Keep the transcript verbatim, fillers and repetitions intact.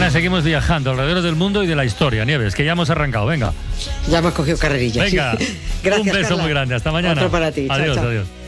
Mañana seguimos viajando alrededor del mundo y de la historia, Nieves, que ya hemos arrancado. Venga. Ya hemos cogido carrerilla. Venga. Gracias, un beso Carla. muy grande. Hasta mañana. Otro para ti. Adiós, Chao, chao. adiós.